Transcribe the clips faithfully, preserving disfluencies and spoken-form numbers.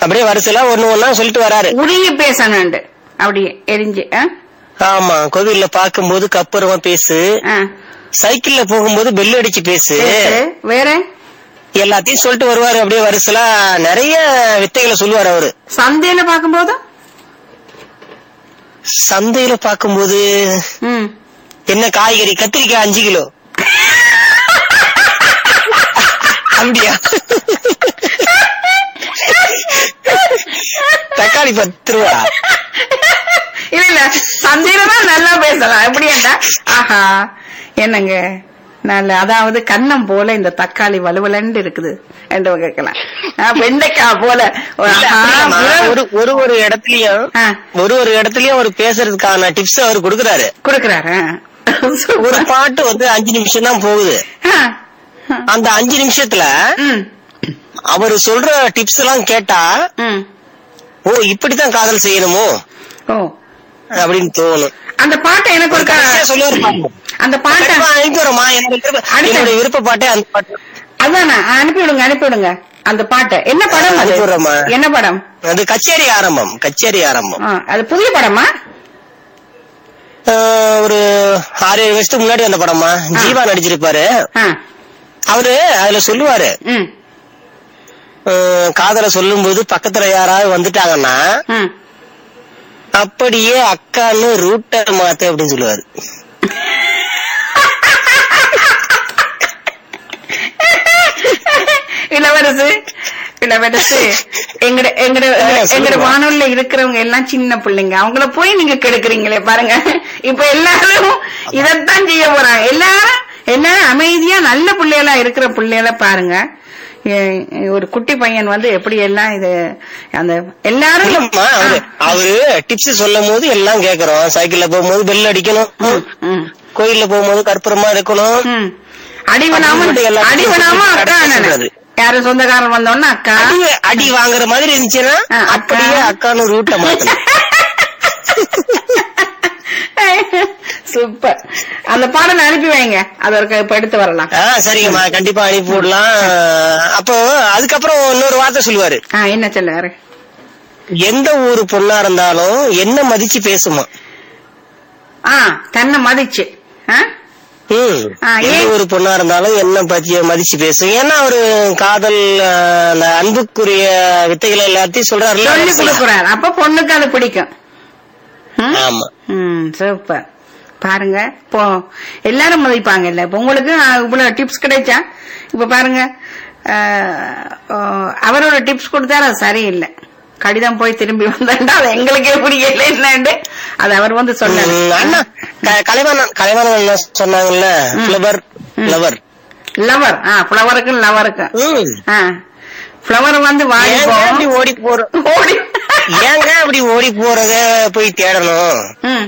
அப்படியே வரிசையில ஒண்ணு ஒன்னா சொல்லிட்டு வராரு. உரிய பேசணுண்டு அப்படியே எரிஞ்சு. ஆமா, கோவில்ல பாக்கும்போது கப்புறமா பேசு, சைக்கிள்ல போகும்போது பெல் அடிச்சு பேசு, வேற எல்லாத்தையும் சொல்லிட்டு வருவாரு. அப்படியே வரிசையில நிறைய வித்தைகளை சொல்லுவாரு அவரு. சந்தையில பாக்கும்போது சந்தையில பாக்கும்போது என்ன காய்கறி, கத்திரிக்காய் அஞ்சு கிலோ அப்படியா, தக்காளி பத்து ரூபா. இல்ல இல்ல சந்தையில தான் நல்லா பேசலாம். எப்படியாண்டா, ஆஹா என்னங்க நல்ல, அதாவது கண்ணம் போல இந்த தக்காளி வலுவலண்டு இருக்குது என்று கேட்கலாம். வெண்டைக்காய் போல ஒரு ஒரு ஒரு இடத்துலயும் ஒரு ஒரு இடத்துலயும் அவர் பேசுறதுக்கான டிப்ஸ் அவர் கொடுக்கறாரு கொடுக்கறாரு ஒரு பாட்டு வந்து அஞ்சு நிமிஷம் தான் போகுது. அந்த அஞ்சு நிமிஷத்துல அவர் சொல்ற டிப்ஸ் எல்லாம் கேட்டா, ஓ இப்படித்தான் காதல் செய்யணுமோ அப்படின்னு தோணும். அந்த பாட்டை எனக்கு ஒரு சொல்லுவாரு. அந்த பாட்டை அனுப்பிடுறோமா, என்னோட விருப்ப பாட்டே அந்த பாட்டு. அதான் அனுப்பிவிடுங்க அனுப்பிவிடுங்க அந்த பாட்டை. என்ன படம் அனுப்பிடுறோமா? என்ன படம் அது? கச்சேரி ஆரம்பம். கச்சேரி ஆரம்பம் அது புதிய படமா? ஒரு ஆறு ஏழு வருஷத்துக்கு முன்னாடி வந்த படமா. ஜீவா நடிச்சிருப்பாரு. அவரு அதுல சொல்லுவாரு, காதலை சொல்லும் போது பக்கத்துல யாராவது வந்துட்டாங்கன்னா அப்படியே அக்கான்னு ரூட்ட மாத்து அப்படின்னு சொல்லுவாரு. இளவரசு இளவரசு எங்கட எங்கட எங்கட வானொலியில இருக்கிறவங்க எல்லாம் சின்ன பிள்ளைங்க, அவங்கள போய் நீங்க கெடுக்குறீங்களே பாருங்க. இப்ப எல்லாரும் இதத்தான் செய்ய போறாங்க. எல்லாரும் எல்லாரும் அமைதியா நல்ல பிள்ளைகளா இருக்கிற பிள்ளைகள பாருங்க. ஒரு குட்டி பையன் வந்து எப்படி எல்லாம் இது அந்த எல்லாரும் அவரு டிப்ஸ் சொல்லும் போது எல்லாம் கேக்குறோம். சைக்கிள்ல போகும்போது பெல் அடிக்கணும், கோயில்ல போகும்போது கற்பூரமா இருக்கணும், அடிவனாம அடிவனாம அக்கா யாரும் சொந்தக்காரன் வந்தோன்னா அக்கா அடி வாங்குற மாதிரி இருந்துச்சுன்னா அப்படியே அக்கான்னு ரூட்ட மாத்தணும். சூப்பர். அந்த பாடல் அனுப்பி வைங்க, அதற்கு இப்ப எடுத்து வரலாம். சரிங்கம்மா, கண்டிப்பா அனுப்பி விடலாம். அப்போ அதுக்கப்புறம் இன்னொரு வார்த்தை சொல்லுவாரு. என்ன சொல்லுவாரு? எந்த ஊரு பொண்ணா இருந்தாலும் என்ன மதிச்சு பேசுமா. தன்னை மதிச்சு ஒரு பொண்ணா இருந்தாலும் என்ன பத்திய மதிச்சு பேசும். ஏன்னா ஒரு காதல் அந்த அன்புக்குரிய வித்தைகளை எல்லாத்தையும் சொல்றாரு, சொல்லி கொடுக்குறாரு. அப்ப பொண்ணுக்கு அது பிடிக்கும். ஆமா. ம் சூப்பர். பாருங்க இப்போ எல்லாரும் மதிப்பாங்க இல்ல. இப்ப உங்களுக்கு இவ்வளவு டிப்ஸ் கிடைச்சா இப்ப பாருங்க, அவரோட டிப்ஸ் கொடுத்தாரு அது சரியில்லை, கடிதம் போய் திரும்பி வந்தா அது எங்களுக்கே பிடிக்கல என்னண்டு அது அவர் வந்து சொன்னாரு. அண்ணா கலைவாணன் கலைவாணன் சொன்னாங்கல்ல, ஃப்ளவர் லவர் லவர். ஆ ஃப்ளவருக்கு லவருக்கு ஃப்ளவர் வந்து வாடி ஓடி போற ஓடி ஏங்க அப்படி ஓடி போறத போய் தேடணும்.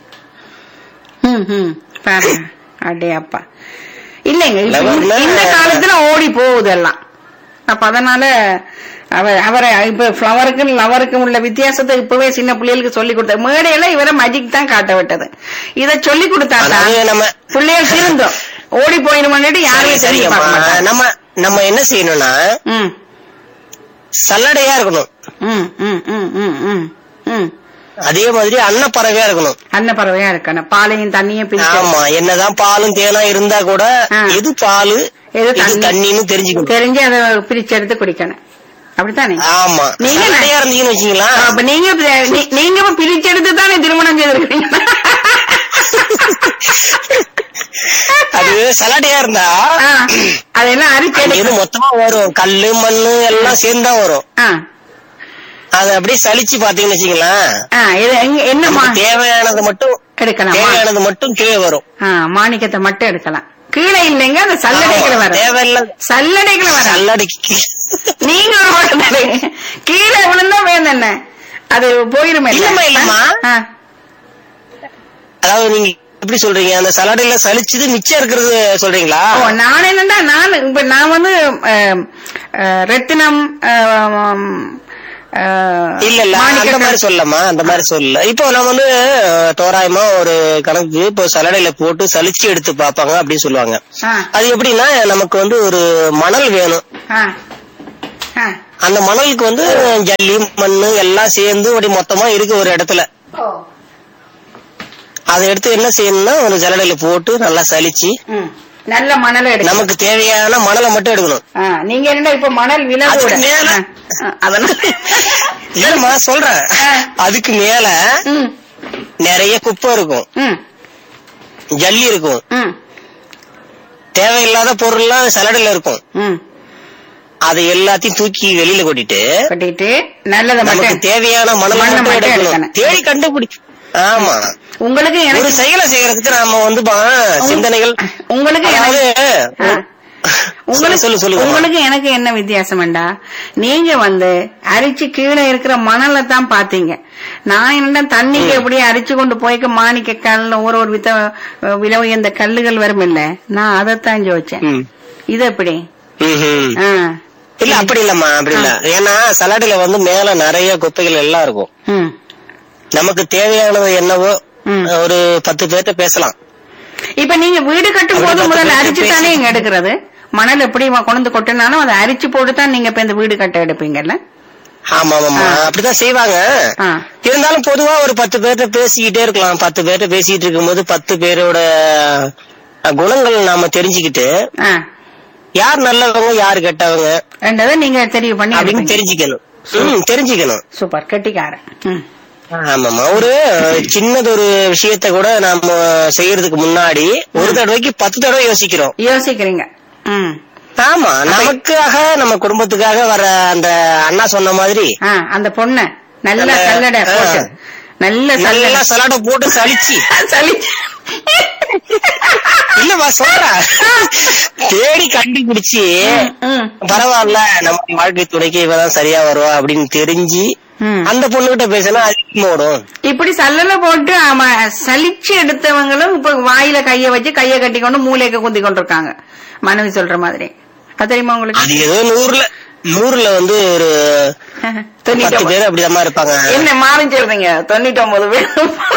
பாருங்க அடே அப்பா இல்லைங்க, இந்த காலத்துல ஓடி போகுது எல்லாம். அப்ப அதனால அவரை இப்ப ஃப்ளவருக்கும் லவருக்கும் உள்ள வித்தியாசத்தை இப்பவே சின்ன பிள்ளைகளுக்கு சொல்லி கொடுத்த மேடையில இவரை மஜிக் தான் காட்ட விட்டது. இத சொல்லி கொடுத்தா நம்ம பிள்ளைகள் திருந்தோம், ஓடி போயிடுமான்னு யாருமே தெரிய. நம்ம நம்ம என்ன செய்யணும்னா சல்லடையா இருக்கணும், அதே மாதிரி அன்னப்பறவையா இருக்கணும். அன்னப்பறவையா இருக்கணும், பாலையும் தண்ணியும் பிரிச்சு. ஆமா, என்னதான் பாலும் தேனா இருந்தா கூட எது பாலு எது தண்ணின்னு தெரிஞ்சுக்கணும், தெரிஞ்சு அதை பிரிச்சு எடுத்து குடிக்கணும். அப்படித்தானே? ஆமா. நீங்க நிறைய இருந்தீங்கன்னு வச்சீங்களா, அப்ப நீங்க நீங்க பிரிச்சு எடுத்து தானே திருமணம் செய்திருக்கீங்க. அது சலாட்டையா இருந்தா அதெல்லாம் அரிச்சு மொத்தமா வரும், கல்லு மண்ணு எல்லாம் சேர்ந்தா வரும். அது அப்படியே சலிச்சு பாத்தீங்கன்னு வச்சீங்களேன், என்ன தேவையானது மட்டும் எடுக்கலாம், தேவையானது மட்டும் கீழே வரும். மாணிக்கத்தை மட்டும் எடுக்கலாம், கீழே இல்லைங்க. அந்த சல்லடைகளை வர தேவையில்ல, சல்லடைகளை வர சல்லடைக்கு நீங்க ஒரு கீழே விழுந்தா வேணும், அது போயிருமே. இல்லம்மா இல்லம்மா, அதாவது நீங்க எப்படி சொல்றீங்க, அந்த சலாடையில சலிச்சது மிச்சம் இருக்கிறது சொல்றீங்களா? நான் என்னன்னா நான் இப்ப நான் வந்து ரத்தினம் இல்ல இல்ல அந்த மாதிரி சொல்லமா, அந்த மாதிரி சொல்லல. இப்போ நம்ம வந்து தோராயமா ஒரு கணக்கு இப்போ சலடையில போட்டு சலிச்சு எடுத்து பாப்பாங்க அப்படின்னு சொல்லுவாங்க. அது எப்படின்னா நமக்கு வந்து ஒரு மணல் வேணும், அந்த மணலுக்கு வந்து ஜல்லி மண்ணு எல்லாம் சேர்ந்து அப்படி மொத்தமா இருக்கு ஒரு இடத்துல. அதை எடுத்து என்ன செய்யணும்னா ஒரு ஜல்லடையில போட்டு நல்லா சலிச்சு நல்ல மணலை எடுக்கணும். நமக்கு தேவையான மணலை மட்டும் எடுக்கணும். நீங்க என்ன இப்ப மணல் விலை இல்லம்மா சொல்றேன். அதுக்கு மேல நிறைய குப்பை இருக்கும், ஜல்லி இருக்கும், தேவையில்லாத பொருள் எல்லாம் சலடையில இருக்கும். அதை எல்லாத்தையும் தூக்கி வெளியில கொட்டிட்டு கொட்டிட்டு நல்லத நமக்கு தேவையான மணல் மட்டும் எடுக்கணும். தேடி கண்டுபிடி. ஆமா, உங்களுக்கு ஒரு செயலை செய்யறதுக்கு நாம வந்து சிந்தனைகள் உங்களுக்கு உங்களுக்கு எனக்கு என்ன வித்தியாசம்டா, நீங்க வந்து அரிச்சு கீழே இருக்கிற மணலை தான் பாத்தீங்க. நான் என்ன தண்ணிக்கு எப்படி அரிச்சு கொண்டு போய்க்க மாணிக்க கல் ஒரு ஒரு வித்த விலை உயர்ந்த கல்லுகள் வரும் இல்ல, நான் அதைத்தான் யோசிச்சேன். இது எப்படி? இல்ல அப்படி இல்லம்மா, அப்படி இல்ல. ஏன்னா சலாடில வந்து மேல நிறைய குப்பைகள் எல்லாம் இருக்கும். நமக்கு தேவையானது என்னவோ ஒரு பத்து பேர்ட்ட பேசலாம். இப்ப நீங்க வீடு கட்டும் போது முதல்ல அரிச்சு தானே இங்க எடுக்கிறது. மணல் எப்படி கொண்டு கொட்டினாலும் அதை அரிச்சு போட்டுதான் நீங்க இப்ப இந்த வீடு கட்ட எடுப்பீங்கல்ல? ஆமா ஆமா, அப்படிதான் செய்வாங்க. இருந்தாலும் பொதுவா ஒரு பத்து பேர்ட்ட பேசிக்கிட்டே இருக்கலாம். பத்து பேர்ட்ட பேசிட்டு இருக்கும் போது பத்து பேரோட குணங்கள் நாம தெரிஞ்சுக்கிட்டு யார் நல்லவங்க யாரு கெட்டவங்க நீங்க தெரிவு பண்ணி அப்படின்னு தெரிஞ்சுக்கணும். தெரிஞ்சுக்கணும். சூப்பர், கெட்டிக்காரன். ஆமாமா, ஒரு சின்னது ஒரு விஷயத்த கூட நாம செய்யறதுக்கு முன்னாடி ஒரு தடவைக்கு பத்து தடவை யோசிக்கிறோம். யோசிக்கிறீங்க. ஆமா, நமக்காக நம்ம குடும்பத்துக்காக வர அந்த அண்ணா சொன்ன மாதிரி அந்த பொண்ணு நல்ல சல்லடை போட்டு நல்ல நல்ல சலாடை போட்டு சலிச்சு சலிச்சு இல்லவா சொல்ற தேடி கண்டுபிடிச்சு பரவாயில்ல நம்ம வாழ்க்கை துணைக்கு இவதான் சரியா வருவா அப்படின்னு தெரிஞ்சு அந்த பொண்ணுகிட்ட பேசினா அதிகமா ஓடும். இப்படி சல்லல போட்டு ஆமா சலிச்சு எடுத்தவங்களும் இப்ப வாயில கைய வச்சு கைய கட்டி கொண்டு மூளைக்கு குந்தி கொண்டிருக்காங்க மனைவி சொல்ற மாதிரி. அது தெரியுமா உங்களுக்கு? அது ஏதோ நூறுல நூறுல வந்து ஒரு தொண்ணூத்தி பேர் அப்படிதான் இருப்பாங்க. என்ன மாறி சொல்றீங்க? தொண்ணூத்தி ஒன்பது பேர்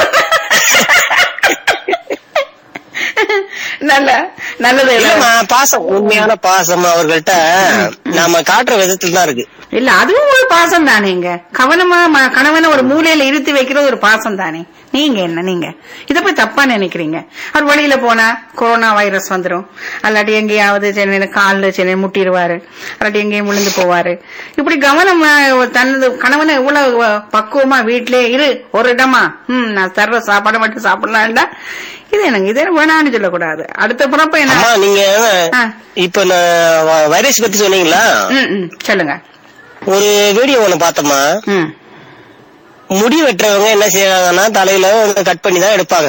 நல்ல நல்லது பாசம், உண்மையான பாசம் அவர்கள்ட்ட நாம காட்டுற விதத்துல தான் இருக்கு. இல்ல அதுவும் ஒரு பாசம் தானேங்க. கவனமா கணவனை ஒரு மூலையில இருத்தி வைக்கிறது ஒரு பாசம் தானே. நீங்க என்ன நீங்க இத போய் தப்பா நினைக்கிறீங்க? அவர் வழியில போனா கொரோனா வைரஸ் வந்துரும், அல்லாட்டி எங்கேயாவது சென்னை கால்ல சென்னை முட்டிடுவாரு, அல்லாட்டி எங்கேயும் விழுந்து போவாரு. இப்படி கவனமா தனது கணவனை எவ்வளவு பக்குவமா வீட்டிலே இரு ஒரு இடமா ஹம் நான் தர்ற சாப்பாடு மட்டும் சாப்பிடலாம்டா. இது எனக்கு இது வேணான்னு சொல்லக்கூடாது. அடுத்த பிறப்ப என்ன நீங்க இப்ப வைரஸ் பத்தி சொன்னீங்களா? சொல்லுங்க. ஒரு வீடியோ ஒண்ணு பார்த்தோமா, முடி வெட்டுறவங்க என்ன செய்யறாங்கன்னா தலையில கட் பண்ணி தான் எடுப்பாங்க.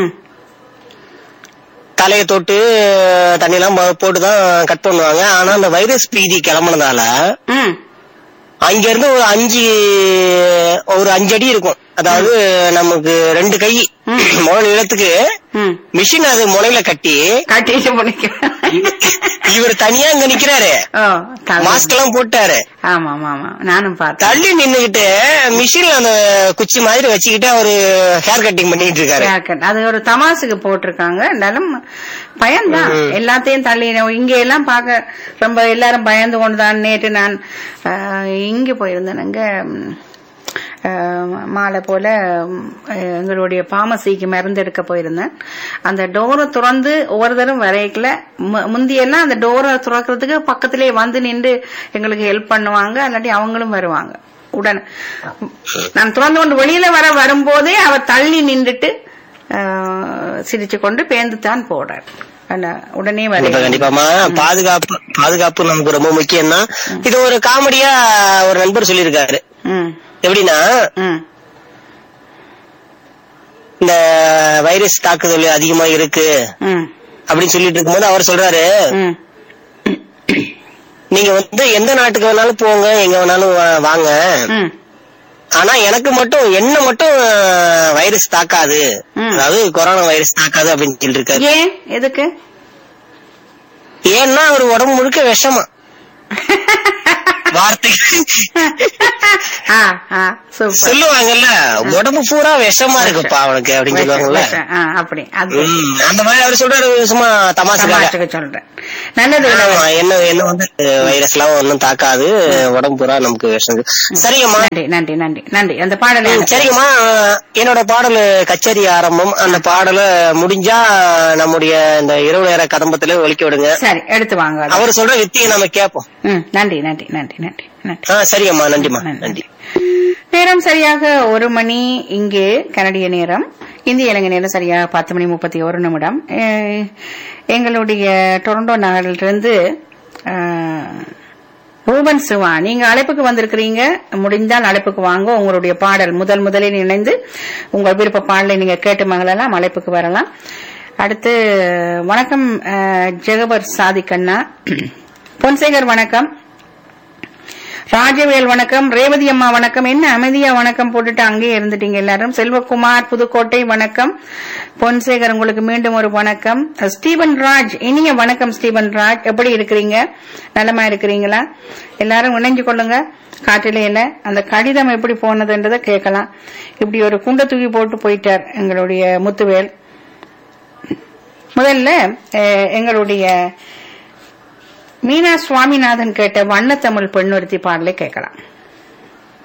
தலையை தொட்டு தண்ணி எல்லாம் போட்டுதான் கட் பண்ணுவாங்க. ஆனா அந்த வைரஸ் பீதி கிளம்புனதால அங்க இருந்து ஒரு அஞ்சு ஒரு அஞ்சு அடி இருக்கும், அதாவது நமக்கு ரெண்டு கை முளை நிலத்துக்கு மிஷின் அது முளையில கட்டி கட்டி இவர் தனியா இங்க நிக்கிறாரு, மாஸ்க் எல்லாம் போட்டாரு. ஆமா ஆமா நானும் பார்த்தேன். தள்ளி நின்னுகிட்டு மிஷின்ல அந்த குச்சி மாதிரி வச்சுக்கிட்டு அவரு ஹேர் கட்டிங் பண்ணிட்டு இருக்காரு. அது ஒரு தமாசுக்கு போட்டிருக்காங்க. இருந்தாலும் பயம்தான் எல்லாத்தையும் தள்ளி. இங்க எல்லாம் பாக்க ரொம்ப எல்லாரும் பயந்து கொண்டுதான். நேற்று நான் இங்க போயிருந்தேனுங்க மாலை போல எங்களுடைய பாமசிக்கு மருந்து எடுக்க போயிருந்தேன். அந்த டோரை திறந்து ஒவ்வொரு தரம் வரைக்கல. முந்தியெல்லாம் அந்த டோரை திறக்கிறதுக்கு பக்கத்திலே வந்து நின்று எங்களுக்கு ஹெல்ப் பண்ணுவாங்க, அல்லாட்டி அவங்களும் வருவாங்க உடனே. நான் திறந்து கொண்டு வெளியில வர வரும்போதே அவர் தள்ளி நின்றுட்டு சிரிச்சு கொண்டு பேந்து தான் போறார். உடனே கண்டிப்பாமா பாதுகாப்பு பாதுகாப்பு நமக்கு ரொம்ப முக்கியம் தான். இது ஒரு காமெடியா ஒரு நண்பர் சொல்லியிருக்காரு. எப்படின்னா, இந்த வைரஸ் தாக்குதல் அதிகமா இருக்கு அப்படின்னு சொல்லிட்டு இருக்கும்போது அவர் சொல்றாரு, நீங்க வந்து எந்த நாட்டுக்கு வேணாலும் போங்க, எங்க வேணாலும் வாங்க, ஆனா எனக்கு மட்டும் என்ன மட்டும் வைரஸ் தாக்காது, அதாவது கொரோனா வைரஸ் தாக்காது அப்படின்னு சொல்லிட்டு இருக்காரு. ஏன் எதுக்கு? ஏன்னா அவர் உடம்பு முழுக்க விஷமா வார்த்தை சொல்லுவாங்கல்ல, உடம்பு பூரா விஷமா இருக்குப்பா அவனுக்கு அப்படின்னு சொல்லுவாங்கல்ல. அப்படி அந்த மாதிரி அவர் சொல்றாரு சும்மா தமாஷுக்காக சொல்றேன். நல்லது. என்ன என்ன வந்து வைரஸ் எல்லாம் ஒன்னும் தாக்காது, உடம்பு பூரா நமக்கு சரிங்கம்மா. நன்றி நன்றி நன்றி நன்றி. அந்த பாடல சரிங்கம்மா. என்னோட பாடல் கச்சேரி ஆரம்பம், அந்த பாடலை முடிஞ்சா நம்முடைய இந்த இரவு நேர கதம்பத்திலே ஒலிக்க விடுங்க. சரி, எடுத்து வாங்க. அவர் சொல்ற வித்தியை நம்ம கேட்போம். நன்றி நன்றி நன்றி நன்றி நன்றி. சரிங்கம்மா, நன்றிம்மா, நன்றி. நேரம் சரியாக ஒரு மணி இங்கே கனடிய நேரம், இந்திய இலங்கை நேரம் சரியாக பத்து மணி முப்பத்தி ஒரு நிமிடம். எங்களுடைய டொரண்டோ நகரிலிருந்து ரூபன் சிவா, நீங்க அழைப்புக்கு வந்திருக்கிறீங்க. முடிந்தால் அழைப்புக்கு வாங்க. உங்களுடைய பாடல் முதல் முதலில் இணைந்து உங்கள் விருப்ப பாடலை நீங்க கேட்டு மகளெல்லாம் அழைப்புக்கு வரலாம். அடுத்து வணக்கம் ஜெகபர் சாதிக்கண்ணா, பொன்சேகர் வணக்கம், ராஜவேல் வணக்கம், ரேவதி அம்மா வணக்கம். என்ன அமைதியா வணக்கம் போட்டுட்டு அங்கேயே இருந்துட்டீங்க எல்லாரும். செல்வகுமார் புதுக்கோட்டை வணக்கம். பொன்சேகர் உங்களுக்கு மீண்டும் ஒரு வணக்கம். ஸ்டீபன் ராஜ் இனிய வணக்கம். ஸ்டீபன் ராஜ் எப்படி இருக்கிறீங்க? நலமா இருக்கிறீங்களா? எல்லாரும் இணைஞ்சு கொள்ளுங்க. காட்டில என்ன அந்த கடிதம் எப்படி போனதுன்றதை கேட்கலாம். இப்படி ஒரு குண்டை தூக்கி போட்டு போயிட்டார் எங்களுடைய முத்துவேல். முதல்ல எங்களுடைய மீனா சுவாமிநாதன் கேட்ட வண்ணத்தமிழ் பெண்ணொருத்தி பாடலை கேட்கலாம்.